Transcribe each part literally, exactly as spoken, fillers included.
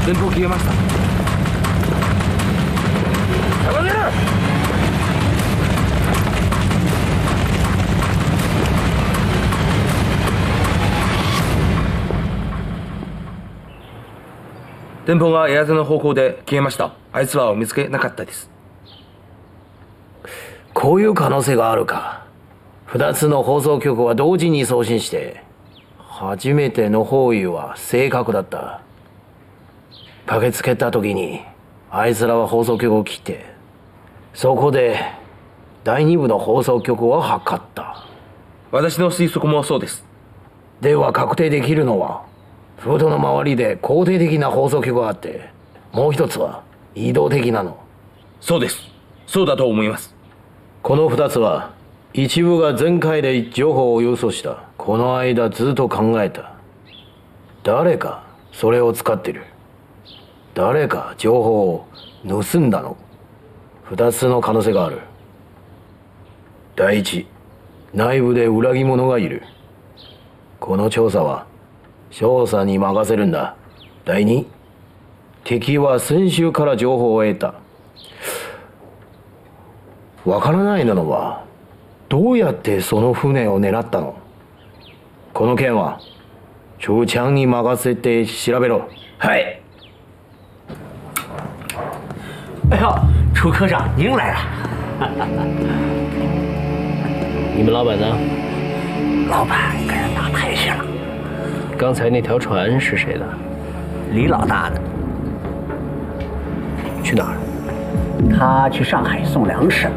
電報消えました。 高げる。 電報がエアゼの方向で消えました。あいつらを見つけなかったです。 こういう可能性があるか。二つの放送局は同時に送信して、初めての方位は正確だった。駆けつけた時にあいつらは放送局を切って、そこで第二部の放送局を測った。 私の推測もそうです。 では確定できるのは、フードの周りで肯定的な放送局があって、もう一つは移動的なの。 そうです。そうだと思います。 この二つは一部が全開で情報を郵送した。この間ずっと考えた。誰かそれを使ってる。誰か情報を盗んだの。二つの可能性がある。第一、内部で裏切り者がいる。この調査は調査に任せるんだ。第二、敵は先週から情報を得た。わからないのは、どうやってその船を狙ったの？この件は朱ちゃんに任せて調べろ。はい。 哎呦，楚科长，您来了！ 你们老板呢？ 老板跟人打牌去了。 刚才那条船是谁的？ 李老大的。 去哪儿？ 他去上海送粮食。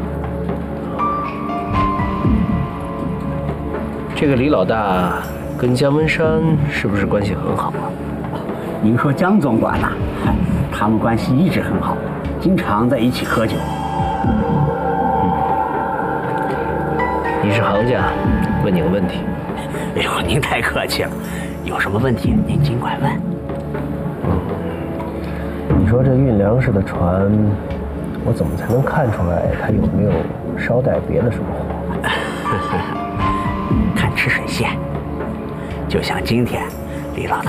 这个李老大跟姜文山是不是关系很好啊？ 您说姜总管呐、啊，他们关系一直很好，经常在一起喝酒。 嗯，你是行家，问你个问题。 哎呦，您太客气了，有什么问题您尽管问。 你说这运粮食的船，我怎么才能看出来它有没有捎带别的什么货？ 看吃水线，就像今天李老大